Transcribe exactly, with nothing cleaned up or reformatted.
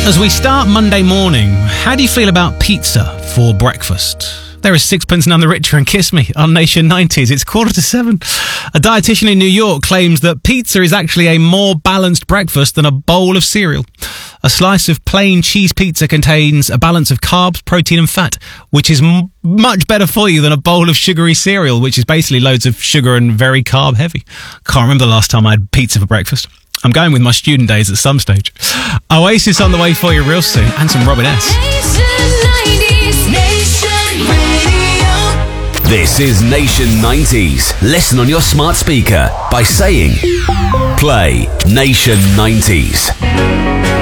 As we start Monday morning, how do you feel about pizza for breakfast? There is Sixpence None the Richer and Kiss Me on Nation nineties. It's quarter to seven. A dietitian in New York claims that pizza is actually a more balanced breakfast than a bowl of cereal. A slice of plain cheese pizza contains a balance of carbs, protein and fat, which is m- much better for you than a bowl of sugary cereal, which is basically loads of sugar and very carb heavy. Can't remember the last time I had pizza for breakfast. I'm going with my student days at some stage. Oasis on the way for you real soon, and some Robin S. This is Nation nineties. Listen on your smart speaker by saying, play Nation nineties.